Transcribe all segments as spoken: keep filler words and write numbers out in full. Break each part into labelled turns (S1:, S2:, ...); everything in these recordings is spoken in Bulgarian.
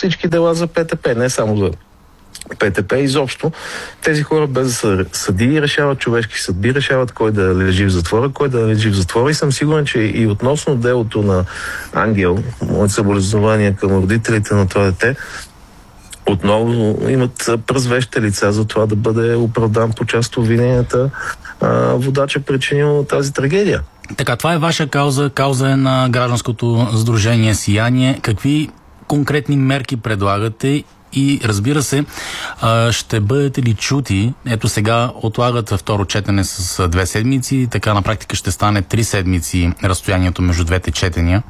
S1: всички дела за ПТП, не само за ПТП, изобщо. Тези хора без да са съдии решават човешки съдби, решават кой да лежи в затвора, кой да лежи в затвора и съм сигурен, че и относно делото на Ангел, моите съболезнования към родителите на това дете, отново имат пръзвещи лица за това да бъде оправдан по част от обвиненията водача, причинил тази трагедия.
S2: Така, това е ваша кауза, кауза е на гражданското сдружение Сияние. Какви конкретни мерки предлагате и, разбира се, ще бъдете ли чути? Ето сега отлагат второ четене с две седмици, така на практика ще стане три седмици разстоянието между двете четения.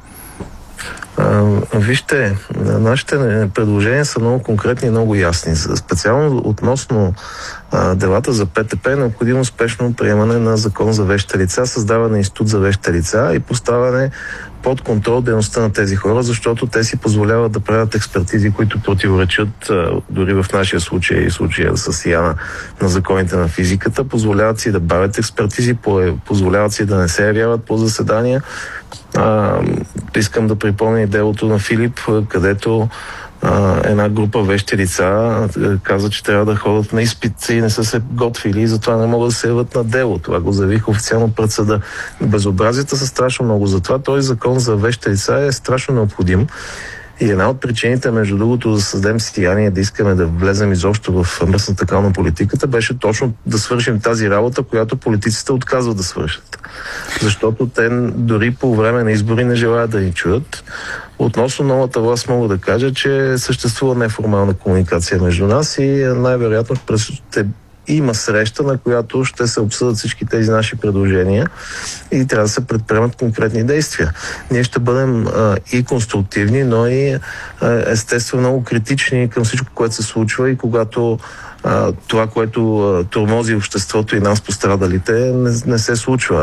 S1: А, вижте, нашите предложения са много конкретни и много ясни. Специално относно а, делата за ПТП е необходимо спешно приемане на закон за вещите лица, създаване на институт за вещите лица и поставяне под контрол дейността на тези хора, защото те си позволяват да правят експертизи, които противоречат а, дори в нашия случай и случая с Яна на законите на физиката, позволяват си да бавят експертизи, позволяват си да не се явяват по заседания. А, искам да припомня и делото на Филип, където а, една група вещи лица а, каза, че трябва да ходят на изпит и не са се готвили и затова не могат да се явят на дело. Това го заявих официално пред съда. Безобразията са страшно много. Затова този закон за вещи лица е страшно необходим. И една от причините, между другото, да създадем Сияние, да искаме да влезем изобщо в местната така на политиката, беше точно да свършим тази работа, която политиците отказват да свършат. Защото те дори по време на избори не желаят да ни чуят. Относно новата власт мога да кажа, че съществува неформална комуникация между нас и най-вероятно ще има среща, на която ще се обсъдят всички тези наши предложения и трябва да се предприемат конкретни действия. Ние ще бъдем а, и конструктивни, но и а, естествено много критични към всичко, което се случва и когато а, това, което а, тормози обществото и нас пострадалите, не, не се случва.